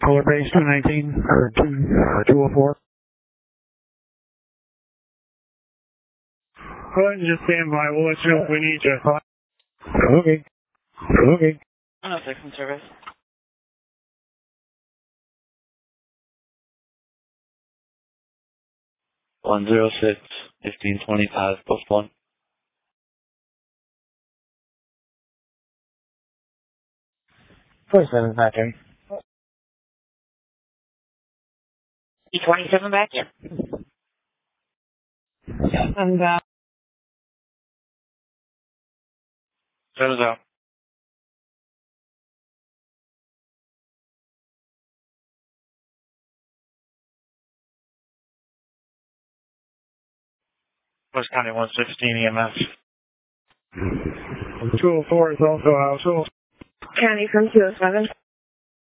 Controller base 219 or 204. Go ahead and just stand by. We'll let you know if we need you. Okay. Okay. 106 in service. 106, 1525, post 1. 27 factory. E27 back here. And, Set it out. West County 116 EMS. 204 is also out. So County from 207.